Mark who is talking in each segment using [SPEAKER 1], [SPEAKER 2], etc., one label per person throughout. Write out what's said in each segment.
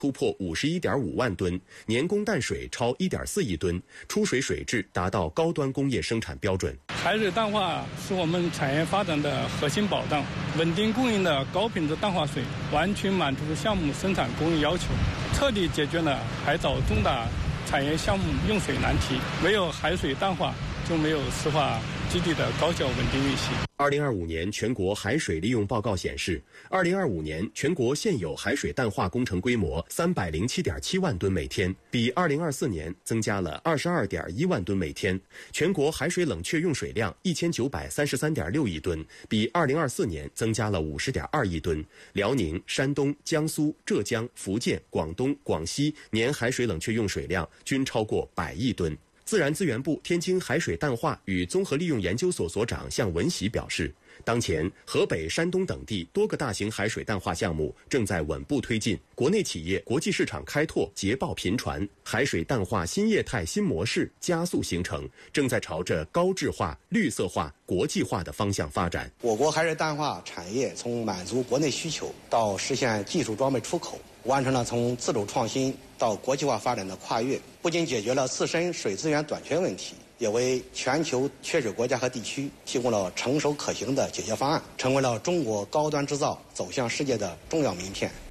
[SPEAKER 1] 突破51.5万吨，年供淡水超1.4亿吨，出水水质达到高端工业生产标准。
[SPEAKER 2] 海水淡化是我们产业发展的核心保障，稳定供应的高品质淡化水，完全满足项目生产工艺要求，彻底解决了海藻重大产业项目用水难题。没有海水淡化，就没有石化基地的高效稳定运行。
[SPEAKER 1] 2025年全国海水利用报告显示，2025年全国现有海水淡化工程规模307.7万吨每天，比2024年增加了22.1万吨每天。全国海水冷却用水量1933.6亿吨，比2024年增加了50.2亿吨。辽宁、山东、江苏、浙江、福建、广东、广西年海水冷却用水量均超过100亿吨。自然资源部天津海水淡化与综合利用研究所所长向文喜表示，当前河北、山东等地多个大型海水淡化项目正在稳步推进，国内企业国际市场开拓捷报频传，海水淡化新业态新模式加速形成，正在朝着高质化、绿色化、国际化的方向发展。
[SPEAKER 3] 我国海水淡化产业从满足国内需求到实现技术装备出口，完成了从自主创新到国际化发展的跨越，不仅解决了自身水资源短缺问题，也为全球缺水国家和地区提供了成熟可行的解决方案，成为了中国高端制造走向世界的重要名片。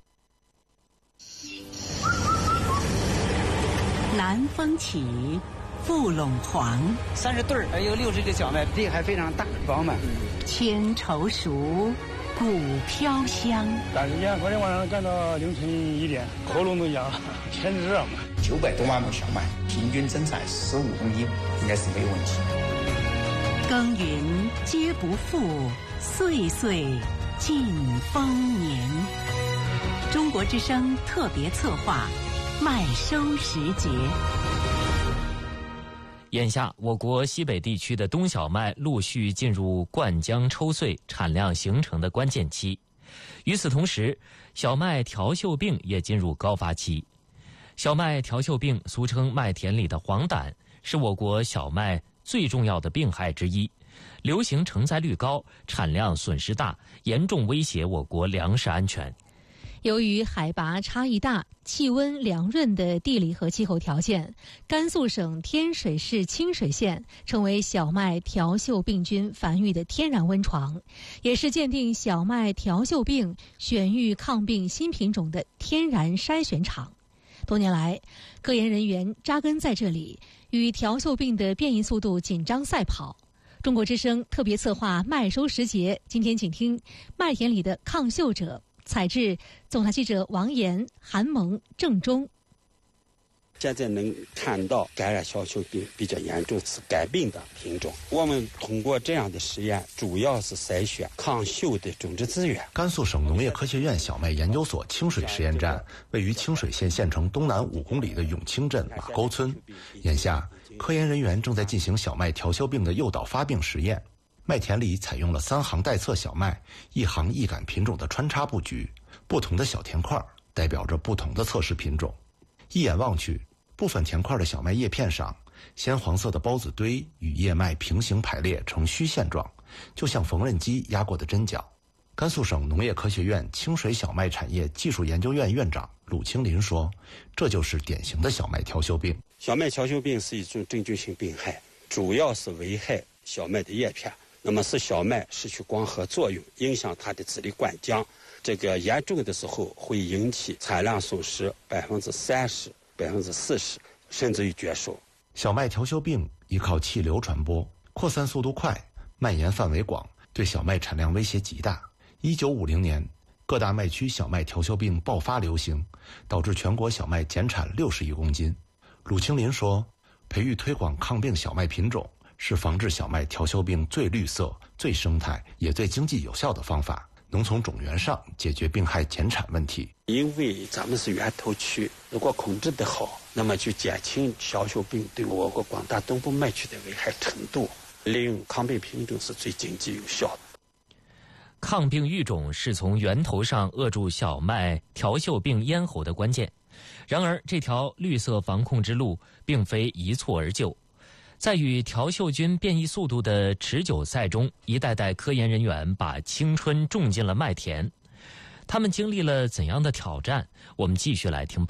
[SPEAKER 4] 南风起，富陇黄
[SPEAKER 5] ，30对儿，有60个小麦，地还非常大饱满。
[SPEAKER 4] 千愁熟，谷飘香。
[SPEAKER 2] 赶时间，昨天晚上干到凌晨1点，喉咙都哑了，天热嘛。
[SPEAKER 6] 900多万亩小麦，平均增产15公斤，应该是没有问题。
[SPEAKER 4] 耕耘皆不负，岁岁尽丰年。中国之声特别策划，麦收时节。
[SPEAKER 7] 眼下，我国西北地区的冬小麦陆续进入灌浆抽穗、产量形成的关键期。与此同时，小麦条锈病也进入高发期。小麦条锈病俗称麦田里的黄疸，是我国小麦最重要的病害之一，流行成灾率高，产量损失大，严重威胁我国粮食安全。
[SPEAKER 8] 由于海拔差异大、气温凉润的地理和气候条件，甘肃省天水市清水县成为小麦条锈病菌繁育的天然温床，也是鉴定小麦条锈病选育抗病新品种的天然筛选场。多年来，科研人员扎根在这里，与条锈病的变异速度紧张赛跑。中国之声特别策划麦收时节，今天请听麦田里的抗锈者。采制总台记者王岩、韩萌、郑中。
[SPEAKER 9] 现在能看到感染条锈病比较严重是肝病的品种。我们通过这样的实验，主要是筛选抗锈的种植资源。
[SPEAKER 10] 甘肃省农业科学院小麦研究所清水实验站位于清水县县城东南5公里的永清镇马沟村。眼下，科研人员正在进行小麦条锈病的诱导发病实验。麦田里采用了3行带侧小麦、1行异杆品种的穿插布局，不同的小田块代表着不同的测试品种。一眼望去，部分田块的小麦叶片上，鲜黄色的孢子堆与叶脉平行排列呈虚线状，就像缝纫机压过的针脚。甘肃省农业科学院清水小麦产业技术研究院院长鲁清林说，这就是典型的小麦条锈病。
[SPEAKER 9] 小麦条锈病是一种真菌性病害，主要是危害小麦的叶片，那么使小麦失去光合作用，影响它的籽粒灌浆。这个严重的时候会引起产量损失30%、40%，甚至于绝收。
[SPEAKER 10] 小麦条锈病依靠气流传播，扩散速度快，蔓延范围广，对小麦产量威胁极大。1950年，各大麦区小麦条锈病爆发流行，导致全国小麦减产60亿公斤。鲁清林说，培育推广抗病小麦品种是防治小麦条锈病最绿色、最生态也最经济有效的方法，能从种源上解决病害减产问题。
[SPEAKER 9] 因为咱们是源头区，如果控制得好，那么就减轻条锈病对我国广大东部麦区的危害程度。利用抗病品种是最经济有效的。
[SPEAKER 7] 抗病育种是从源头上扼住小麦条锈病咽喉的关键。然而，这条绿色防控之路并非一蹴而就。在与条锈菌变异速度的持久赛中，一代代科研人员把青春种进了麦田。 他们经历了怎样的挑战？我们继续来听